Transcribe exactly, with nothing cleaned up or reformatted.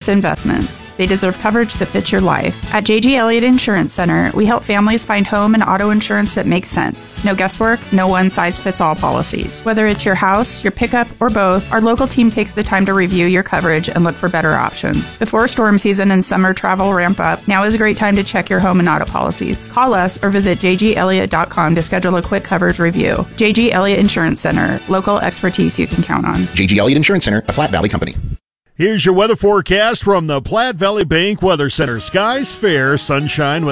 to investments. They deserve coverage that fits your life. At J G Elliott Insurance Center, we help families find home and auto insurance that makes sense. No guesswork, no one-size-fits-all policies. Whether it's your house, your pickup, or both, our local team takes the time to review your coverage and look for better options. Before storm season and summer travel ramp up, now is a great time to check your home and auto policies. Call us or visit j g elliott dot com to schedule a quick coverage review. J G Elliott Insurance Center, local expertise you can count on. J G Elliott Insurance Center, a Platte Valley company. Here's your weather forecast from the Platte Valley Bank Weather Center. Skies fair, sunshine with